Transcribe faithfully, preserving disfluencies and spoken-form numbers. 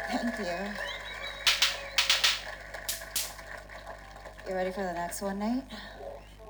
Thank you. You ready for the next one, Nate?